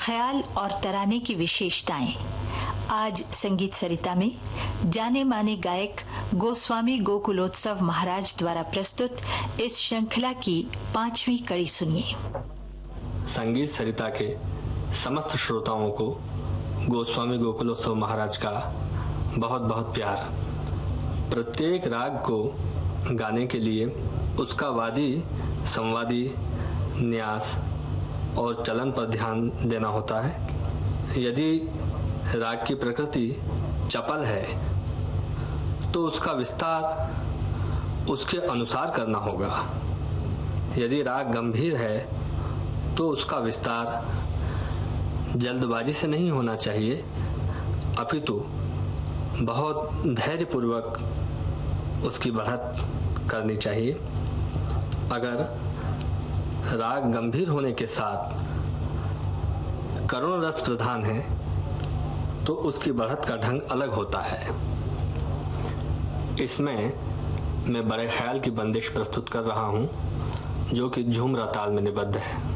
ख्याल और तराने की विशेषताएं। आज संगीत सरिता में जाने माने गायक गोस्वामी गोकुलोत्सव महाराज द्वारा प्रस्तुत इस श्रृंखला की 5वीं कड़ी सुनिए। संगीत सरिता के समस्त श्रोताओं को गोस्वामी गोकुलोत्सव महाराज का बहुत बहुत प्यार। प्रत्येक राग को गाने के लिए उसका वादी, संवादी, न्यास और चलन पर ध्यान देना होता है। यदि राग की प्रकृति चपल है तो उसका विस्तार उसके अनुसार करना होगा। यदि राग गंभीर है तो उसका विस्तार जल्दबाजी से नहीं होना चाहिए, अपितु बहुत धैर्यपूर्वक उसकी बढ़त करनी चाहिए। अगर राग गंभीर होने के साथ करुण रस प्रधान है तो उसकी बढ़त का ढंग अलग होता है। इसमें मैं बड़े ख्याल की बंदिश प्रस्तुत कर रहा हूं जो कि झूमरा ताल में निबद्ध है।